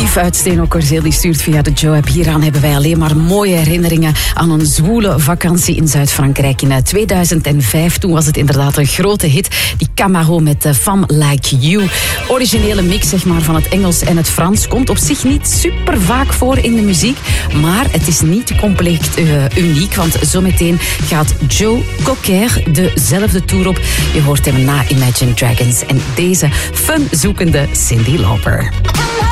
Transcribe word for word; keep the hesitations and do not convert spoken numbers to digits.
Yves uit Steenok-Corzeel die stuurt via de Joe-app. Hieraan hebben wij alleen maar mooie herinneringen aan een zwoele vakantie in Zuid-Frankrijk in tweeduizend vijf. Toen was het inderdaad een grote hit. Die Camaro met uh, Femme Like You. Originele mix zeg maar, van het Engels en het Frans. Komt op zich niet super vaak voor in de muziek. Maar het is niet compleet uh, uniek. Want zometeen gaat Joe Cocker dezelfde tour op. Je hoort hem na Imagine Dragons en deze funzoekende Cyndi Lauper.